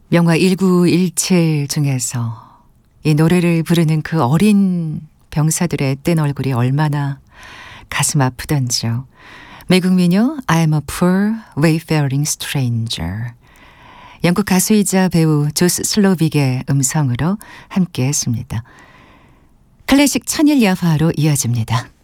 영화 1917 중에서 이 노래를 부르는 그 어린 병사들의 뜬 얼굴이 얼마나 가슴 아프던지요. 미국 민요 I'm a poor wayfaring stranger. 영국 가수이자 배우 조스 슬로빅의 음성으로 함께 했습니다. 클래식 천일야화로 이어집니다.